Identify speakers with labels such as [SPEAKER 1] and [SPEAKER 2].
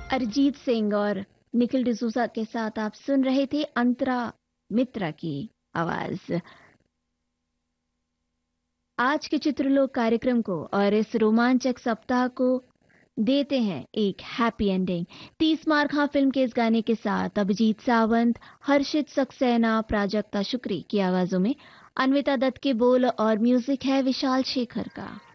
[SPEAKER 1] अरिजीत सिंह और निखिल डिसूजा के साथ आप सुन रहे थे अंतरा मित्रा की आवाज। आज के चित्रलोक कार्यक्रम को और इस रोमांचक सप्ताह को देते हैं एक हैप्पी एंडिंग। 30 मार खां फिल्म के इस गाने के साथ अभिजीत सावंत, हर्षित सक्सेना, प्राजक्ता शुक्री की आवाजों में, अन्विता दत्त के बोल और म्यूजिक है विशाल शेखर का।